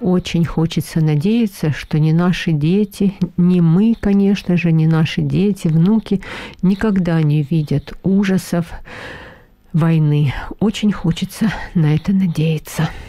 очень хочется надеяться, что ни наши дети, ни мы, конечно же, ни наши дети, внуки никогда не видят ужасов войны. Очень хочется на это надеяться.